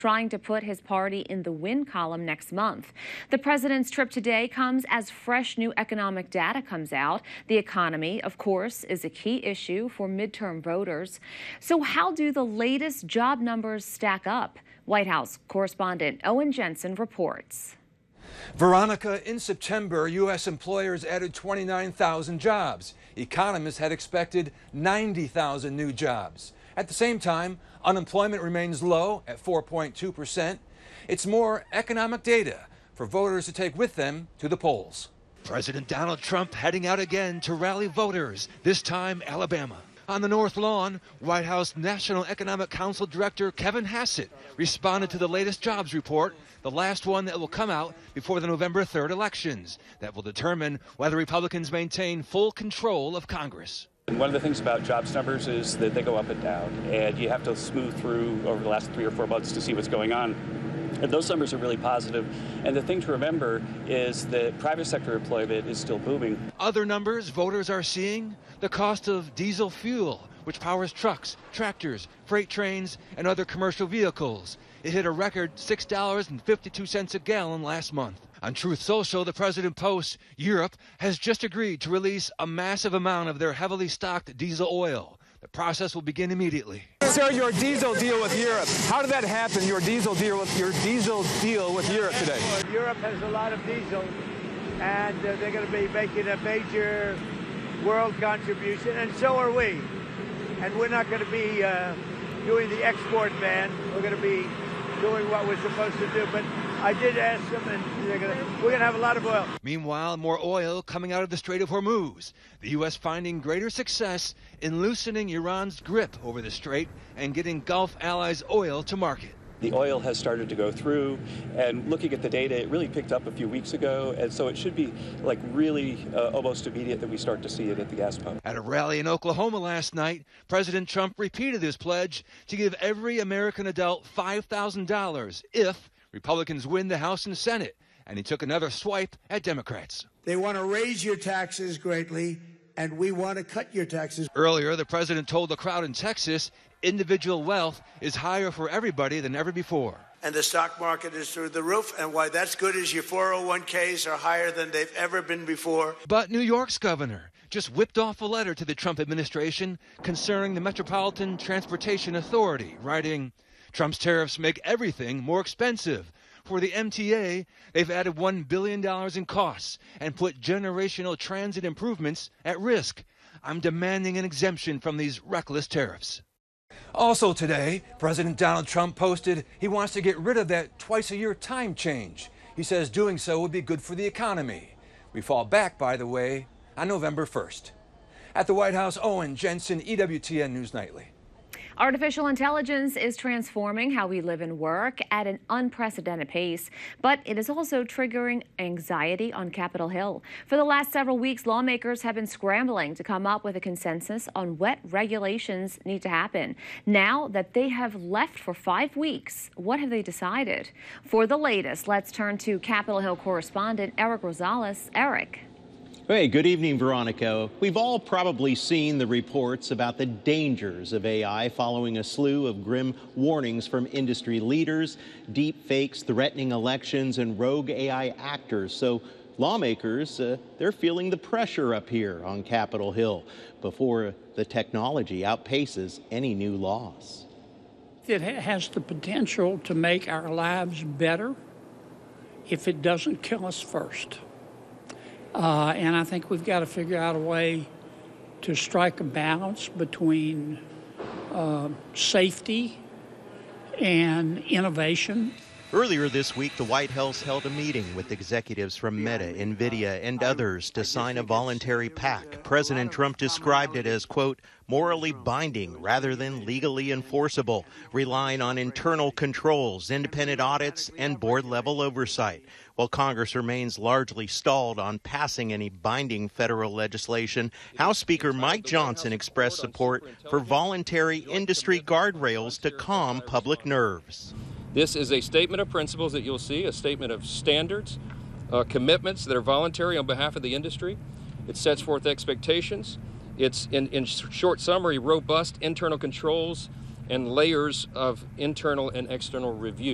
trying to put his party in the win column next month. The president's trip today comes as fresh new economic data comes out. The economy, of course, is a key issue for midterm voters. So how do the latest job numbers stack up? White House correspondent Owen Jensen reports. Veronica, in September, U.S. employers added 29,000 jobs. Economists had expected 90,000 new jobs. At the same time, unemployment remains low at 4.2%. It's more economic data for voters to take with them to the polls. President Donald Trump heading out again to rally voters, this time Alabama. On the North Lawn, White House National Economic Council Director Kevin Hassett responded to the latest jobs report, the last one that will come out before the November 3rd elections, that will determine whether Republicans maintain full control of Congress. One of the things about jobs numbers is that they go up and down, and you have to smooth through over the last 3 or 4 months to see what's going on. And those numbers are really positive. And the thing to remember is that private sector employment is still booming. Other numbers voters are seeing: the cost of diesel fuel, which powers trucks, tractors, freight trains, and other commercial vehicles. It hit a record $6.52 a gallon last month. On Truth Social, the president posts Europe has just agreed to release a massive amount of their heavily stocked diesel oil. The process will begin immediately. Sir, your diesel deal with Europe, how did that happen, your diesel deal with Europe today? Europe has a lot of diesel, and they're going to be making a major world contribution, and so are we. And we're not going to be doing the export ban. We're going to be doing what we're supposed to do. But I did ask them, and we're going to have a lot of oil. Meanwhile, more oil coming out of the Strait of Hormuz. The U.S. finding greater success in loosening Iran's grip over the strait and getting Gulf allies' oil to market. The oil has started to go through, and looking at the data, it really picked up a few weeks ago, and so it should be like really almost immediate that we start to see it at the gas pump. At a rally in Oklahoma last night, President Trump repeated his pledge to give every American adult $5,000 if Republicans win the House and Senate, and he took another swipe at Democrats. They want to raise your taxes greatly, and we want to cut your taxes. Earlier, the president told the crowd in Texas individual wealth is higher for everybody than ever before. And the stock market is through the roof, and why that's good is your 401ks are higher than they've ever been before. But New York's governor just whipped off a letter to the Trump administration concerning the Metropolitan Transportation Authority, writing, Trump's tariffs make everything more expensive. For the MTA, they've added $1 billion in costs and put generational transit improvements at risk. I'm demanding an exemption from these reckless tariffs. Also today, President Donald Trump posted he wants to get rid of that twice-a-year time change. He says doing so would be good for the economy. We fall back, by the way, on November 1st. At the White House, Owen Jensen, EWTN News Nightly. Artificial intelligence is transforming how we live and work at an unprecedented pace, but it is also triggering anxiety on Capitol Hill. For the last several weeks, lawmakers have been scrambling to come up with a consensus on what regulations need to happen. Now that they have left for 5 weeks, what have they decided? For the latest, let's turn to Capitol Hill correspondent Eric Rosales. Eric. Hey, good evening, Veronica. We've all probably seen the reports about the dangers of AI following a slew of grim warnings from industry leaders, deep fakes threatening elections, and rogue AI actors. So lawmakers, they're feeling the pressure up here on Capitol Hill before the technology outpaces any new laws. It has the potential to make our lives better if it doesn't kill us first. And I think we've got to figure out a way to strike a balance between safety and innovation. Earlier this week, the White House held a meeting with executives from Meta, NVIDIA, and others to sign a voluntary pact. President Trump described it as, quote, morally binding rather than legally enforceable, relying on internal controls, independent audits, and board-level oversight. While Congress remains largely stalled on passing any binding federal legislation, House Speaker Mike Johnson expressed support for voluntary industry guardrails to calm public nerves. This is a statement of principles that you'll see, a statement of standards, commitments that are voluntary on behalf of the industry. It sets forth expectations. It's, in short summary, robust internal controls and layers of internal and external review.